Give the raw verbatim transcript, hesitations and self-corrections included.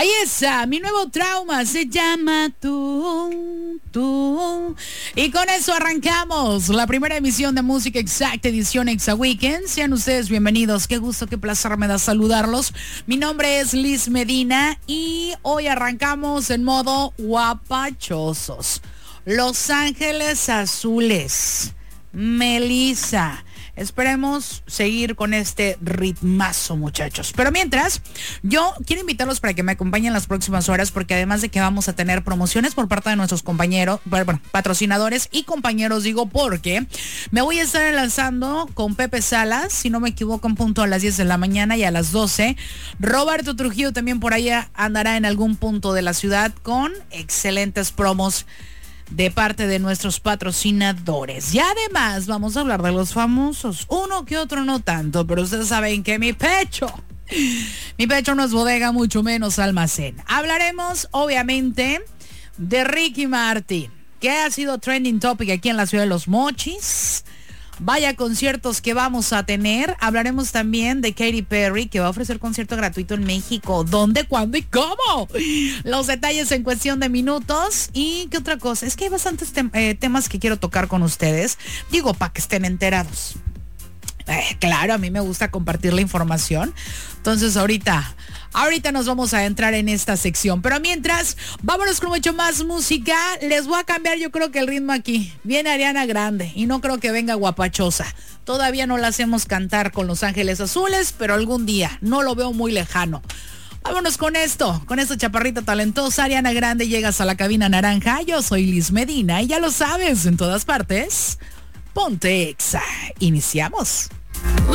Ahí está, mi nuevo trauma se llama Tú, Tú. Y con eso arrancamos la primera emisión de Música Exacta, edición Exa Weekend. Sean ustedes bienvenidos, qué gusto, qué placer me da saludarlos. Mi nombre es Liz Medina y hoy arrancamos en modo guapachosos. Los Ángeles Azules, Melissa. Esperemos seguir con este ritmazo, muchachos. Pero mientras, yo quiero invitarlos para que me acompañen las próximas horas, porque además de que vamos a tener promociones por parte de nuestros compañeros, bueno, patrocinadores y compañeros, digo, porque me voy a estar enlazando con Pepe Salas, si no me equivoco, en punto a las diez de la mañana, y a las doce. Roberto Trujillo también por allá andará en algún punto de la ciudad con excelentes promos de parte de nuestros patrocinadores. Y además vamos a hablar de los famosos, uno que otro no tanto, pero ustedes saben que mi pecho, mi pecho no es bodega, mucho menos almacén. Hablaremos obviamente de Ricky Martin, que ha sido trending topic aquí en la ciudad de Los Mochis. Vaya conciertos que vamos a tener. Hablaremos también de Katy Perry, que va a ofrecer concierto gratuito en México. ¿Dónde, cuándo y cómo? Los detalles en cuestión de minutos. ¿Y qué otra cosa? Es que hay bastantes tem- eh, temas que quiero tocar con ustedes. Digo, para que estén enterados. Eh, claro, a mí me gusta compartir la información. Entonces ahorita, ahorita nos vamos a entrar en esta sección. Pero mientras, vámonos con mucho más música. Les voy a cambiar, yo creo que el ritmo aquí. Viene Ariana Grande y no creo que venga guapachosa. Todavía no la hacemos cantar con Los Ángeles Azules, pero algún día, no lo veo muy lejano. Vámonos con esto, con esta chaparrita talentosa. Ariana Grande, llegas a la cabina naranja. Yo soy Liz Medina y ya lo sabes, en todas partes, ponte Exa. Iniciamos.